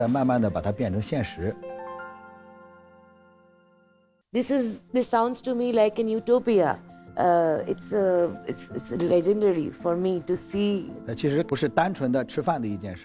再慢慢的把它变成现实。 This sounds to me like an utopia. It's legendary for me to see. 其实不是单纯的吃饭的一件事。